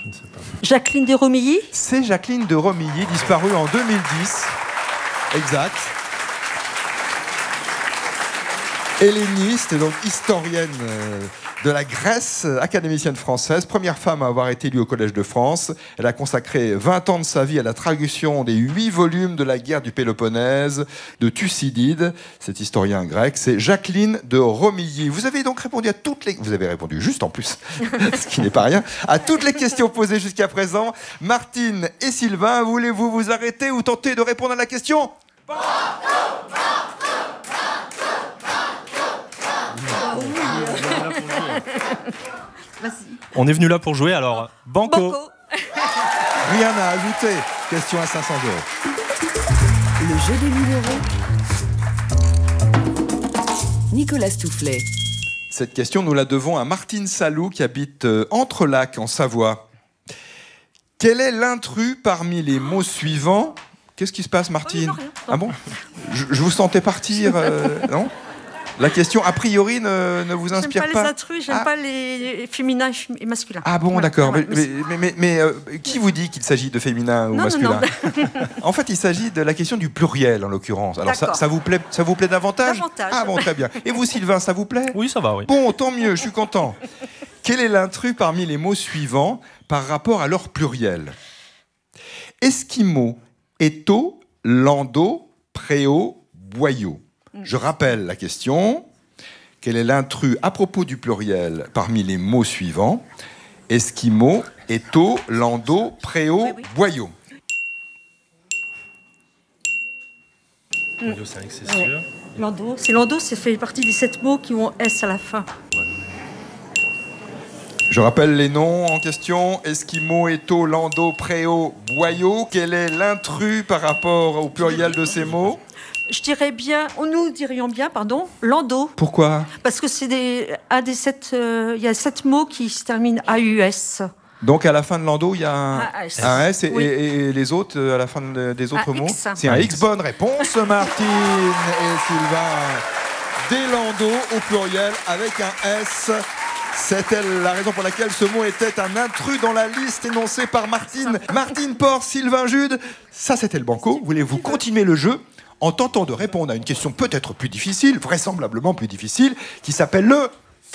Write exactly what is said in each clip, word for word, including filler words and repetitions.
Je ne sais pas. Jacqueline de Romilly. C'est Jacqueline de Romilly, disparue en deux mille dix. Exact. Helléniste, donc historienne de la Grèce, académicienne française, première femme à avoir été élue au Collège de France. Elle a consacré vingt ans de sa vie à la traduction des huit volumes de la guerre du Péloponnèse de Thucydide. Cet historien grec, c'est Jacqueline de Romilly. Vous avez donc répondu à toutes les... Vous avez répondu juste en plus, ce qui n'est pas rien, à toutes les questions posées jusqu'à présent. Martine et Sylvain, voulez-vous vous arrêter ou tenter de répondre à la question ? On est venu là pour jouer, alors banco. Banco. Rien à ajouter. Question à cinq cents euros. Le jeu des mille euros. Nicolas Stoufflet. Cette question, nous la devons à Martine Salou qui habite euh, Entrelacs en Savoie. Quel est l'intrus parmi les mots suivants ? Qu'est-ce qui se passe, Martine ? Oh, non, rien. Ah bon ? je, je vous sentais partir, euh, non ? La question, a priori, ne, ne vous inspire pas pas. les intrus, j'aime ah. pas les féminins et masculins. Ah bon, Voilà. d'accord. Voilà. Mais, mais, mais, mais, mais, euh, qui vous dit qu'il s'agit de féminin ou Non, masculin ? non, non. En fait, il s'agit de la question du pluriel, en l'occurrence. Alors, ça, D'accord. ça vous plaît, ça vous plaît davantage ? Davantage. Ah bon, très bien. Et vous, Sylvain, ça vous plaît ? Oui, ça va, oui. Bon, tant mieux, je suis content. Quel est l'intrus parmi les mots suivants par rapport à leur pluriel ? Esquimau, étau, landau, préau, boyau. Je rappelle la question. Quel est l'intrus à propos du pluriel parmi les mots suivants ? Esquimau, étau, landau, préau, Oui, oui. boyau. Boyau, c'est vrai que c'est sûr. Lando, c'est Lando, ça fait partie des sept mots qui ont S à la fin. Je rappelle les noms en question. Esquimau, étau, landau, préau, boyau. Quel est l'intrus par rapport au pluriel de ces mots ? Je dirais bien, nous dirions bien, pardon, Lando, Pourquoi ? parce que c'est des, un des sept, euh, il y a sept mots qui se terminent A U S. Donc à la fin de landau, il y a un, Un S. un S et, Oui. et- et les autres, euh, à la fin de- des autres Un mots X. C'est un Un X. X. Bonne réponse, Martine et Sylvain. Des landaux au pluriel avec un S. C'était la raison pour laquelle ce mot était un intrus dans la liste énoncée par Martine. Martine Porte, Sylvain Jude. Ça, c'était le banco. Voulez-vous continuer le jeu en tentant de répondre à une question peut-être plus difficile, vraisemblablement plus difficile, qui s'appelle le...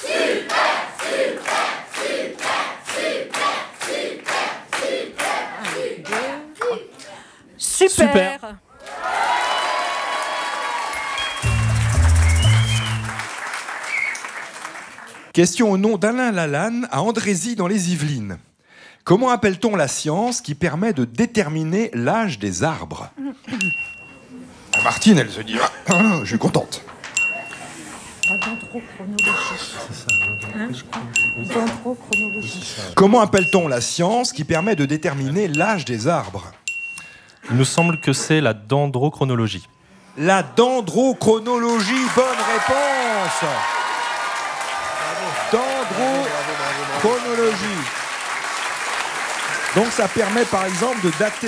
Super. Super. Question au nom d'Alain Lalanne à Andrézy dans les Yvelines. Comment appelle-t-on la science qui permet de déterminer l'âge des arbres ? Ah, Martine, elle se dit ah, ah, je suis contente. Dendrochronologie. Hein Dendrochronologie. Comment appelle-t-on la science qui permet de déterminer l'âge des arbres ? Il nous semble que c'est la dendrochronologie. La dendrochronologie, bonne réponse. Dendrochronologie. Donc ça permet par exemple de dater